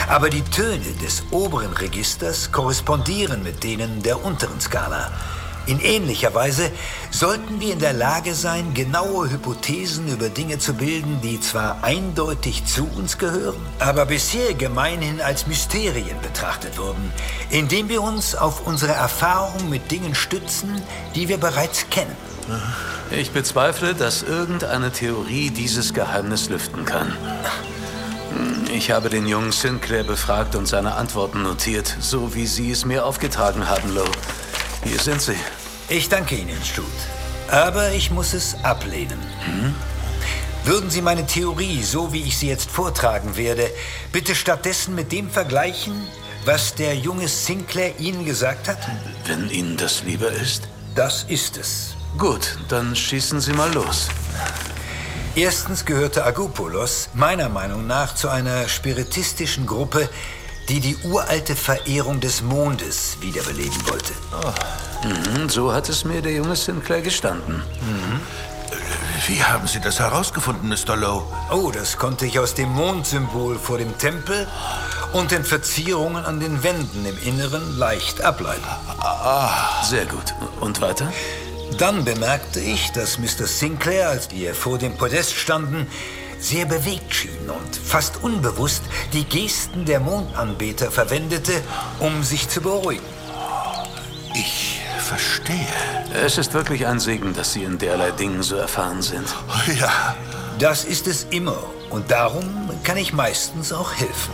Aber die Töne des oberen Registers korrespondieren mit denen der unteren Skala. In ähnlicher Weise sollten wir in der Lage sein, genaue Hypothesen über Dinge zu bilden, die zwar eindeutig zu uns gehören, aber bisher gemeinhin als Mysterien betrachtet wurden, indem wir uns auf unsere Erfahrung mit Dingen stützen, die wir bereits kennen. Ich bezweifle, dass irgendeine Theorie dieses Geheimnis lüften kann. Ich habe den jungen Sinclair befragt und seine Antworten notiert, so wie Sie es mir aufgetragen haben, Lo. Hier sind sie. Ich danke Ihnen, Stud. Aber ich muss es ablehnen. Würden Sie meine Theorie, so wie ich sie jetzt vortragen werde, bitte stattdessen mit dem vergleichen, was der junge Sinclair Ihnen gesagt hat? Wenn Ihnen das lieber ist? Das ist es. Gut, dann schießen Sie mal los. Erstens gehörte Agoupolos meiner Meinung nach zu einer spiritistischen Gruppe, die die uralte Verehrung des Mondes wiederbeleben wollte. So hat es mir der junge Sinclair gestanden. Wie haben Sie das herausgefunden, Mr. Lowe? Oh, das konnte ich aus dem Mondsymbol vor dem Tempel und den Verzierungen an den Wänden im Inneren leicht ableiten. Sehr gut. Und weiter? Dann bemerkte ich, dass Mr. Sinclair, als wir vor dem Podest standen, sehr bewegt schien und fast unbewusst die Gesten der Mondanbeter verwendete, um sich zu beruhigen. Ich verstehe. Es ist wirklich ein Segen, dass Sie in derlei Dingen so erfahren sind. Ja. Das ist es immer und darum kann ich meistens auch helfen.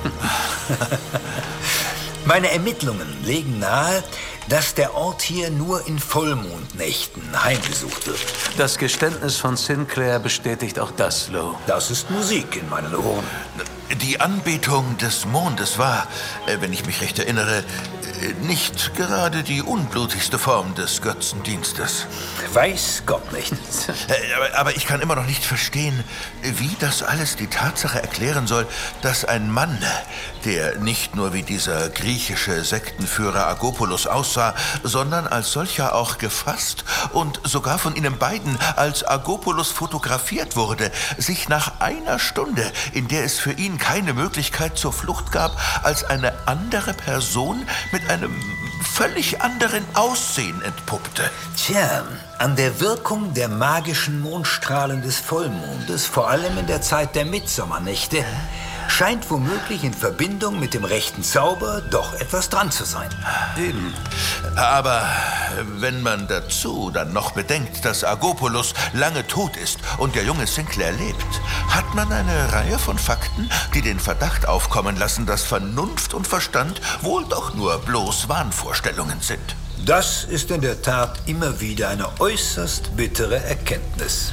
Meine Ermittlungen legen nahe, dass der Ort hier nur in Vollmondnächten heimgesucht wird. Das Geständnis von Sinclair bestätigt auch das, Lo. Das ist Musik in meinen Ohren. Die Anbetung des Mondes war, wenn ich mich recht erinnere, nicht gerade die unblutigste Form des Götzendienstes. Weiß Gott nicht. Aber ich kann immer noch nicht verstehen, wie das alles die Tatsache erklären soll, dass ein Mann, der nicht nur wie dieser griechische Sektenführer Agoupolos aussah, sondern als solcher auch gefasst und sogar von ihnen beiden als Agoupolos fotografiert wurde, sich nach einer Stunde, in der es für ihn keine Möglichkeit zur Flucht gab, als eine andere Person mit einem völlig anderen Aussehen entpuppte. Tja, an der Wirkung der magischen Mondstrahlen des Vollmondes, vor allem in der Zeit der Mitsommernächte, scheint womöglich in Verbindung mit dem rechten Zauber doch etwas dran zu sein. Eben. Aber wenn man dazu dann noch bedenkt, dass Agoupolos lange tot ist und der junge Sinclair lebt, hat man eine Reihe von Fakten, die den Verdacht aufkommen lassen, dass Vernunft und Verstand wohl doch nur bloß Wahnvorstellungen sind. Das ist in der Tat immer wieder eine äußerst bittere Erkenntnis.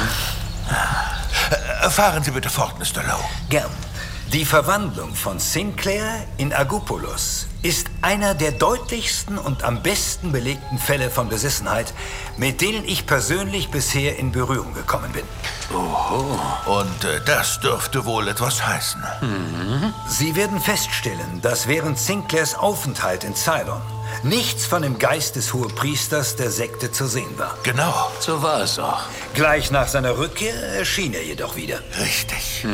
Fahren Sie bitte fort, Mr. Lowe. Gern. Die Verwandlung von Sinclair in Agoupolos ist einer der deutlichsten und am besten belegten Fälle von Besessenheit, mit denen ich persönlich bisher in Berührung gekommen bin. Oho. Und das dürfte wohl etwas heißen. Sie werden feststellen, dass während Sinclairs Aufenthalt in Ceylon nichts von dem Geist des Hohepriesters der Sekte zu sehen war. Genau. So war es auch. Gleich nach seiner Rückkehr erschien er jedoch wieder. Richtig.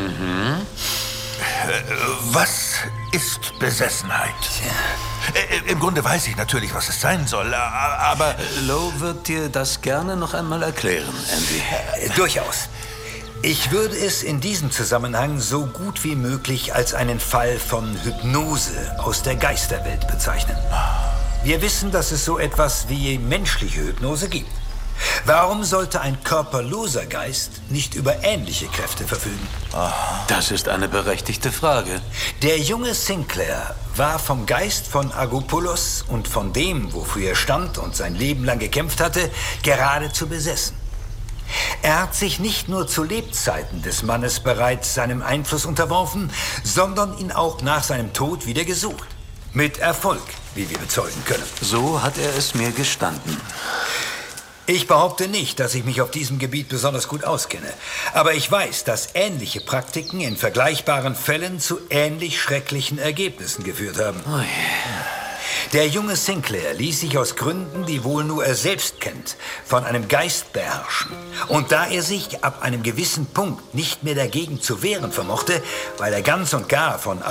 Was ist Besessenheit? Im Grunde weiß ich natürlich, was es sein soll, aber... Lo wird dir das gerne noch einmal erklären, Andy. Durchaus. Ich würde es in diesem Zusammenhang so gut wie möglich als einen Fall von Hypnose aus der Geisterwelt bezeichnen. Wir wissen, dass es so etwas wie menschliche Hypnose gibt. Warum sollte ein körperloser Geist nicht über ähnliche Kräfte verfügen? Das ist eine berechtigte Frage. Der junge Sinclair war vom Geist von Agoupolos und von dem, wofür er stand und sein Leben lang gekämpft hatte, geradezu besessen. Er hat sich nicht nur zu Lebzeiten des Mannes bereits seinem Einfluss unterworfen, sondern ihn auch nach seinem Tod wieder gesucht. Mit Erfolg, wie wir bezeugen können. So hat er es mir gestanden. Ich behaupte nicht, dass ich mich auf diesem Gebiet besonders gut auskenne. Aber ich weiß, dass ähnliche Praktiken in vergleichbaren Fällen zu ähnlich schrecklichen Ergebnissen geführt haben. Oh yeah. Der junge Sinclair ließ sich aus Gründen, die wohl nur er selbst kennt, von einem Geist beherrschen. Und da er sich ab einem gewissen Punkt nicht mehr dagegen zu wehren vermochte, weil er ganz und gar von